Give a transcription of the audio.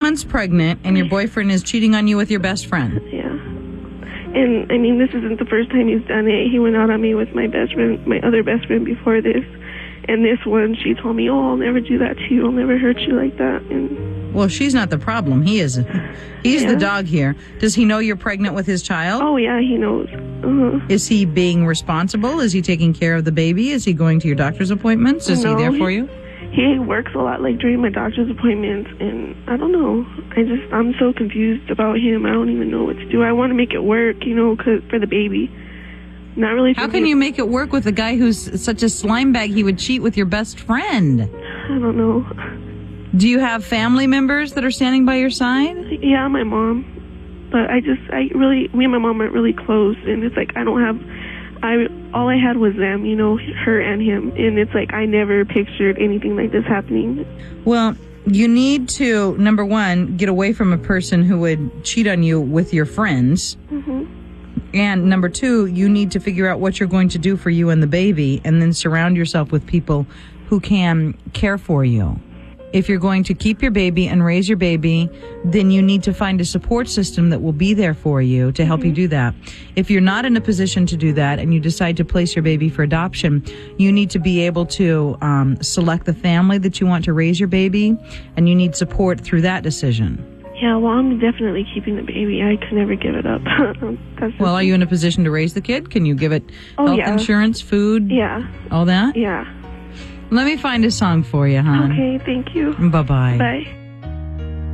months pregnant, and your boyfriend is cheating on you with your best friend. Yeah. And, I mean, this isn't the first time he's done it. He went out on me with my best friend, my other best friend before this. And this one, she told me, oh, I'll never do that to you. I'll never hurt you like that. And well, she's not the problem. He is. He's the dog here. Does he know you're pregnant with his child? Oh, yeah, he knows. Is he being responsible? Is he taking care of the baby? Is he going to your doctor's appointments? Is he there for you? He works a lot, like, during my doctor's appointments, and I don't know. I'm so confused about him. I don't even know what to do. I want to make it work, you know, for the baby. Not really. How can you make it work with a guy who's such a slime bag he would cheat with your best friend? I don't know. Do you have family members that are standing by your side? Yeah, my mom. But me and my mom aren't really close, and it's like all I had was them, you know, her and him, and it's like I never pictured anything like this happening. Well, you need to, number one, get away from a person who would cheat on you with your friends. Mm-hmm. And number two, you need to figure out what you're going to do for you and the baby, and then surround yourself with people who can care for you. If you're going to keep your baby and raise your baby, then you need to find a support system that will be there for you to help you do that. If you're not in a position to do that and you decide to place your baby for adoption, you need to be able to select the family that you want to raise your baby, and you need support through that decision. Yeah, well, I'm definitely keeping the baby. I could never give it up. Well, are you in a position to raise the kid? Can you give it health insurance, food? Yeah. All that? Yeah. Let me find a song for you, hon. Okay, thank you. Bye-bye. Bye.